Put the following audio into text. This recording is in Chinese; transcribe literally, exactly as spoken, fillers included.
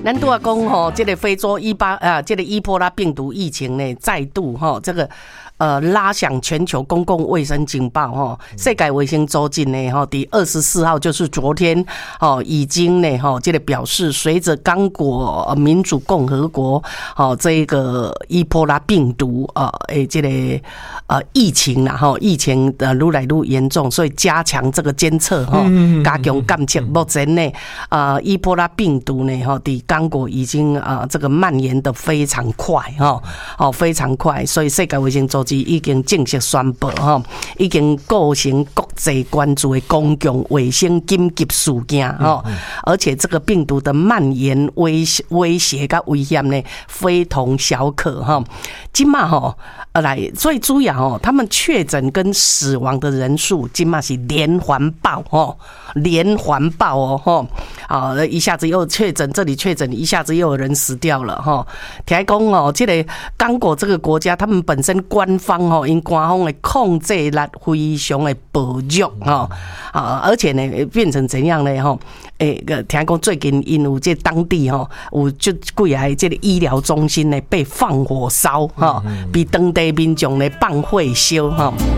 咱拄啊讲吼，这个非洲伊巴啊，这个伊波拉病毒疫情呢，再度吼这个。呃，拉响全球公共卫生警报哈！世界卫生组织呢哈，第二十四号就是昨天哦，已经呢哈，这个表示，随着刚果民主共和国哦这个伊波拉病毒呃诶这个呃疫情啦哈，疫情呃愈来愈严重，所以加强这个监测哈，加强监测。目前呢，呃伊波拉病毒呢哈，伫刚果已经呃这个蔓延的非常快哈，哦非常快，所以世界卫生组已经正式宣布哈，已经构成国际关注的公共卫生紧急事件哈，而且这个病毒的蔓延威威胁跟危险呢，非同小可哈。今嘛哈，来最主要哦，他们确诊跟死亡的人数今嘛是连环爆哦，连环爆哦哈，啊一下子又确诊，这里确诊，一下子又有人死掉了哈。听讲哦，这个刚果这个国家，他们本身官方吼，因官方的控制力非常的薄弱吼，啊，而且呢，变成怎样呢？吼，诶，个听讲最近因有这当地吼，有就几个这个医疗中心呢被放火烧哈，比当地民众呢放火烧哈。